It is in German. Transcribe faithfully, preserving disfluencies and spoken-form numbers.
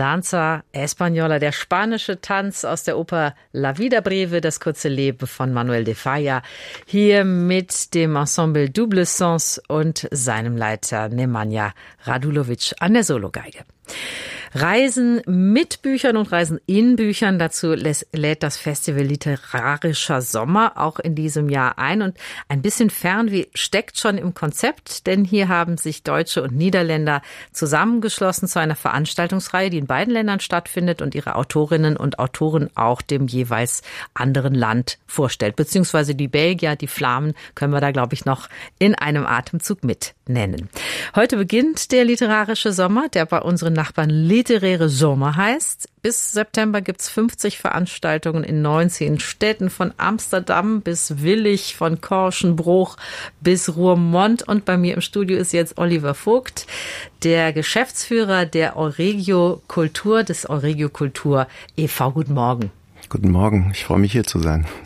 Danza Española, der spanische Tanz aus der Oper La Vida Breve, das kurze Leben von Manuel de Falla, hier mit dem Ensemble Double Sens und seinem Leiter Nemanja Radulovic an der Sologeige. Reisen mit Büchern und Reisen in Büchern, dazu lädt das Festival Literarischer Sommer auch in diesem Jahr ein. Und ein bisschen Fernweh steckt schon im Konzept, denn hier haben sich Deutsche und Niederländer zusammengeschlossen zu einer Veranstaltungsreihe, die in beiden Ländern stattfindet und ihre Autorinnen und Autoren auch dem jeweils anderen Land vorstellt. Beziehungsweise die Belgier, die Flamen können wir da, glaube ich, noch in einem Atemzug mit nennen. Heute beginnt der Literarische Sommer, der bei unseren Nachbarn Literaire Sommer heißt. Bis September gibt's fünfzig Veranstaltungen in neunzehn Städten, von Amsterdam bis Willich, von Korschenbruch bis Roermond. Und bei mir im Studio ist jetzt Oliver Vogt, der Geschäftsführer der Euregio Kultur, des Euregio Kultur e V. Guten Morgen. Guten Morgen, ich freue mich hier zu sein.